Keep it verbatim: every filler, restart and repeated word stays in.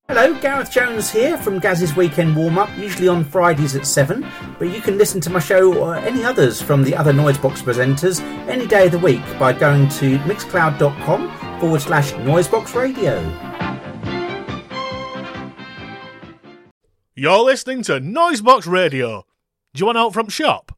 Hello, Gareth Jones here from Gaz's Weekend Warm-Up, usually on Fridays at seven, but you can listen to my show or any others from the other Noisebox presenters any day of the week by going to mixcloud.com forward slash Noisebox Radio. You're listening to Noisebox Radio. Do you want help from shop?